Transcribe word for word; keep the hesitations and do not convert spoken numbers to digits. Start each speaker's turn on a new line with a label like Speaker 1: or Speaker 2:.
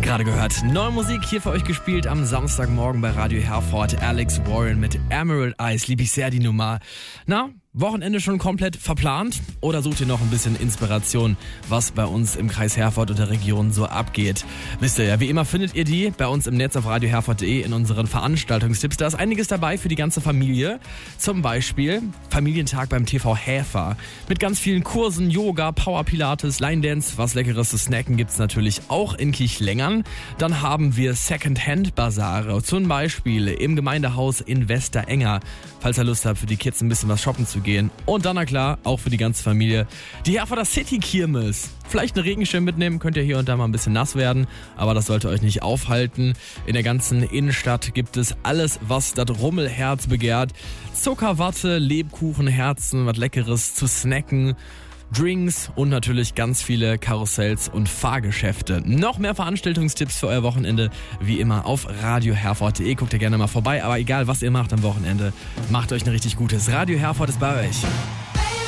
Speaker 1: Gerade gehört. Neue Musik hier für euch gespielt am Samstagmorgen bei Radio Herford. Alex Warren mit Emerald Eyes. Liebe ich sehr die Nummer. Na, Wochenende schon komplett verplant? Oder sucht ihr noch ein bisschen Inspiration, was bei uns im Kreis Herford und der Region so abgeht? Wisst ihr ja, wie immer findet ihr die bei uns im Netz auf radio herford punkt de in unseren Veranstaltungstipps. Da ist einiges dabei für die ganze Familie. Zum Beispiel Familientag beim T V Häfer. Mit ganz vielen Kursen, Yoga, Power Pilates, Line Dance. Was Leckeres zu snacken gibt's natürlich auch in Kirchlengern. Dann haben wir Second-Hand-Basare. Zum Beispiel im Gemeindehaus in Westerenger. Falls ihr Lust habt, für die Kids ein bisschen was shoppen zu gehen. Und dann, na klar, auch für die ganze Familie, die Herforder City Kirmes. Vielleicht einen Regenschirm mitnehmen, könnt ihr hier und da mal ein bisschen nass werden, aber das sollte euch nicht aufhalten. In der ganzen Innenstadt gibt es alles, was das Rummelherz begehrt. Zuckerwatte, Lebkuchen, Herzen, was Leckeres zu snacken, Drinks und natürlich ganz viele Karussells und Fahrgeschäfte. Noch mehr Veranstaltungstipps für euer Wochenende, wie immer auf radio herford punkt de. Guckt ihr gerne mal vorbei, aber egal was ihr macht am Wochenende, macht euch ein richtig gutes. Radio Herford ist bei euch.